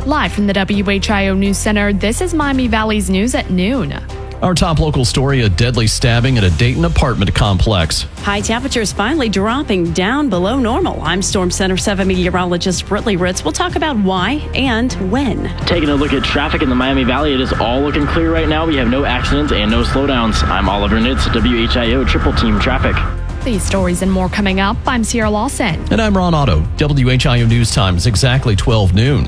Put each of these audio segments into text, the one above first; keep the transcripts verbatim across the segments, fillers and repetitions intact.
Live from the W H I O News Center, this is Miami Valley's News at noon. Our top local story, a deadly stabbing at a Dayton apartment complex. High temperatures finally dropping down below normal. I'm Storm Center seven meteorologist Britley Ritz. We'll talk about why and when. Taking a look at traffic in the Miami Valley, it is all looking clear right now. We have no accidents and no slowdowns. I'm Oliver Nitz, W H I O Triple Team Traffic. These stories and more coming up. I'm Sierra Lawson. And I'm Ron Otto. W H I O News Time is exactly twelve noon.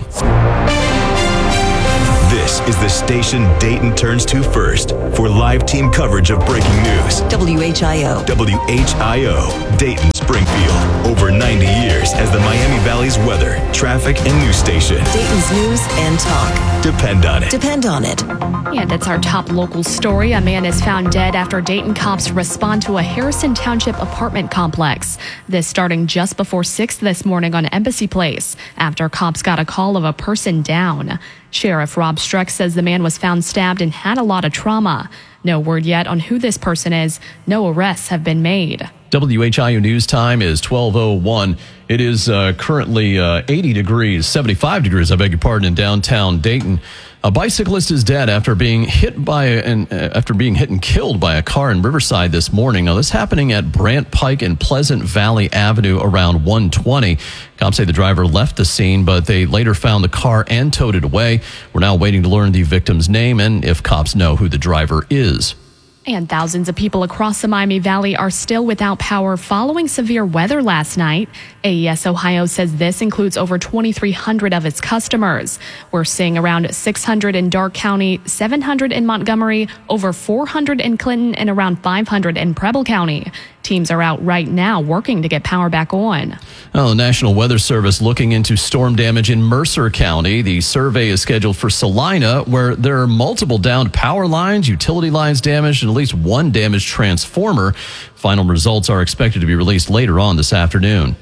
This is the station Dayton turns to first for live team coverage of breaking news. W H I O. W H I O, Dayton Springfield. Over ninety years as the Miami Valley's weather, traffic, and news station. Dayton's news and talk. Depend on it. Depend on it. And it's our top local story. A man is found dead after Dayton cops respond to a Harrison Township apartment complex. This starting just before six this morning on Embassy Place after cops got a call of a person down. Sheriff Rob Streck says the man was found stabbed and had a lot of trauma. No word yet on who this person is. No arrests have been made. W H I O News Time is twelve oh one. It is uh, currently uh, eighty degrees, seventy-five degrees, I beg your pardon, in downtown Dayton. A bicyclist is dead after being hit by an uh, after being hit and killed by a car in Riverside this morning. Now, this happening at Brant Pike and Pleasant Valley Avenue around one twenty. Cops say the driver left the scene, but they later found the car and towed it away. We're now waiting to learn the victim's name and if cops know who the driver is. And thousands of people across the Miami Valley are still without power following severe weather last night. A E S Ohio says this includes over twenty-three hundred of its customers. We're seeing around six hundred in Darke County, seven hundred in Montgomery, over four hundred in Clinton, and around five hundred in Preble County. Teams are out right now working to get power back on. Well, the National Weather Service looking into storm damage in Mercer County. The survey is scheduled for Salina, where there are multiple downed power lines, utility lines damaged, and at least one damaged transformer. Final results are expected to be released later on this afternoon.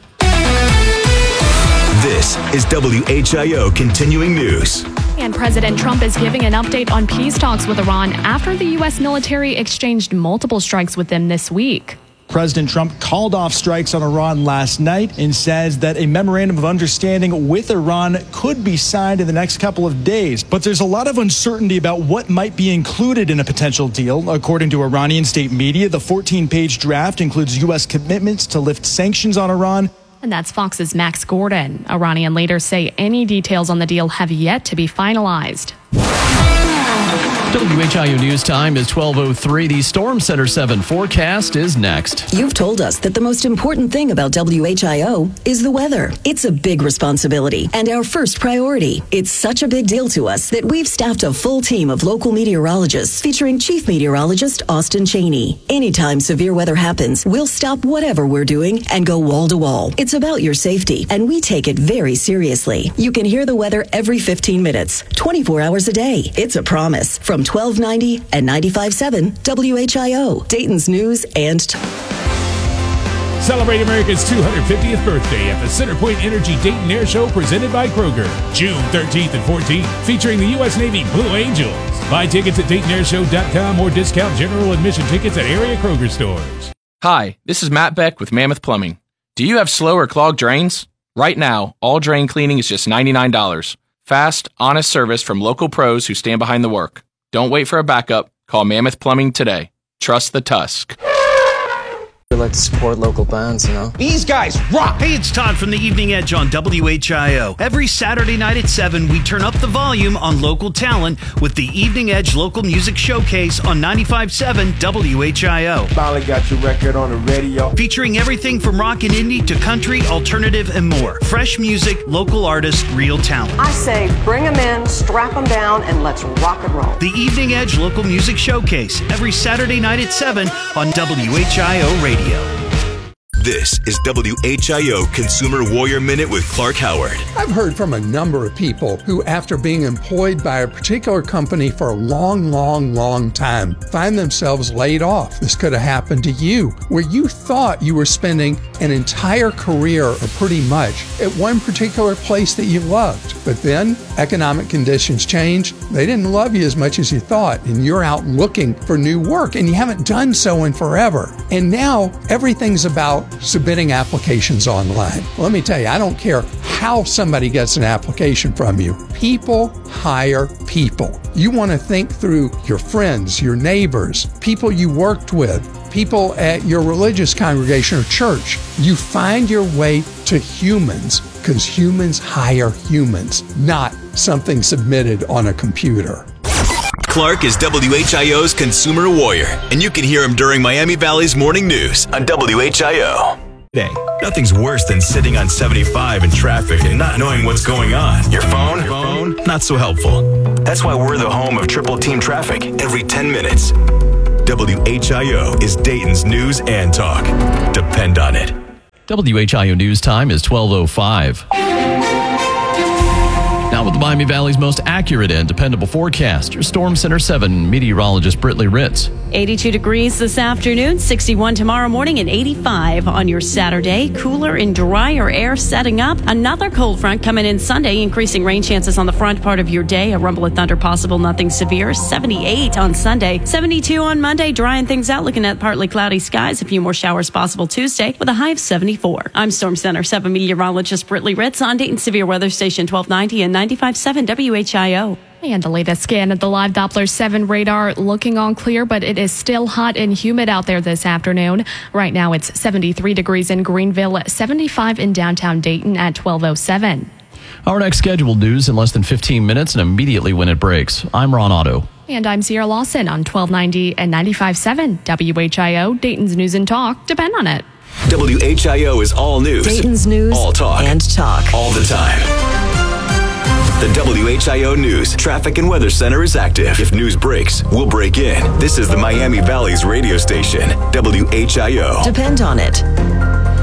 This is W H I O Continuing News. And President Trump is giving an update on peace talks with Iran after the U S military exchanged multiple strikes with them this week. President Trump called off strikes on Iran last night and says that a memorandum of understanding with Iran could be signed in the next couple of days. But there's a lot of uncertainty about what might be included in a potential deal. According to Iranian state media, the fourteen-page draft includes U S commitments to lift sanctions on Iran. And that's Fox's Max Gordon. Iranian leaders say any details on the deal have yet to be finalized. W H I O News Time is twelve oh three. The Storm Center seven forecast is next. You've told us that the most important thing about W H I O is the weather. It's a big responsibility and our first priority. It's such a big deal to us that we've staffed a full team of local meteorologists featuring Chief Meteorologist Austin Cheney. Anytime severe weather happens, we'll stop whatever we're doing and go wall to wall. It's about your safety, and we take it very seriously. You can hear the weather every fifteen minutes, twenty-four hours a day. It's a promise from twelve ninety and ninety-five point seven W H I O, Dayton's news and t- Celebrate America's two hundred fiftieth birthday at the Centerpoint Energy Dayton Air Show presented by Kroger, June thirteenth and fourteenth, featuring the U S Navy Blue Angels. Buy tickets at Dayton Air Show dot com or discount general admission tickets at area Kroger stores. Hi, this is Matt Beck with Mammoth Plumbing. Do you have slow or clogged drains? Right now, all drain cleaning is just ninety-nine dollars. Fast, honest service from local pros who stand behind the work. Don't wait for a backup. Call Mammoth Plumbing today. Trust the Tusk. We like to support local bands, you know? These guys rock! Hey, it's Todd from the Evening Edge on W H I O. Every Saturday night at seven, we turn up the volume on local talent with the Evening Edge Local Music Showcase on ninety-five point seven W H I O. Finally got your record on the radio. Featuring everything from rock and indie to country, alternative, and more. Fresh music, local artists, real talent. I say bring them in, strap them down, and let's rock and roll. The Evening Edge Local Music Showcase, every Saturday night at seven on W H I O Radio. This is W H I O Consumer Warrior Minute with Clark Howard. I've heard from a number of people who, after being employed by a particular company for a long, long, long time, find themselves laid off. This could have happened to you, where you thought you were spending an entire career, or pretty much, at one particular place that you loved. But then economic conditions change. They didn't love you as much as you thought, and you're out looking for new work, and you haven't done so in forever. And now everything's about submitting applications online. Let me tell you, I don't care how somebody gets an application from you. People hire people. You want to think through your friends, your neighbors, people you worked with, people at your religious congregation or church. You find your way to humans because humans hire humans, not something submitted on a computer. Clark is W H I O's consumer warrior, and you can hear him during Miami Valley's morning news on W H I O. Today, nothing's worse than sitting on seventy-five in traffic and not knowing what's going on. Your phone? Your phone? Not so helpful. That's why we're the home of Triple Team Traffic every ten minutes. W H I O is Dayton's news and talk. Depend on it. W H I O news time is twelve oh five. Now with the Miami Valley's most accurate and dependable forecast, your Storm Center seven meteorologist Britley Ritz. eighty-two degrees this afternoon, sixty-one tomorrow morning, and eighty-five on your Saturday. Cooler and drier air setting up. Another cold front coming in Sunday, increasing rain chances on the front part of your day. A rumble of thunder possible, nothing severe. seventy-eight on Sunday, seventy-two on Monday, drying things out, looking at partly cloudy skies. A few more showers possible Tuesday with a high of seventy-four. I'm Storm Center seven meteorologist Britley Ritz on Dayton Severe Weather Station twelve ninety and ninety-five point seven W H I O. And the latest scan of the live Doppler seven radar looking all clear, but it is still hot and humid out there this afternoon. Right now it's seventy-three degrees in Greenville, seventy-five in downtown Dayton at twelve oh seven. Our next scheduled news in less than fifteen minutes and immediately when it breaks. I'm Ron Otto. And I'm Sierra Lawson on twelve ninety and ninety-five point seven W H I O, Dayton's News and Talk. Depend on it. W H I O is all news. Dayton's news all talk. and talk. All the time. The W H I O News Traffic and Weather Center is active. If news breaks, we'll break in. This is the Miami Valley's radio station, W H I O. Depend on it.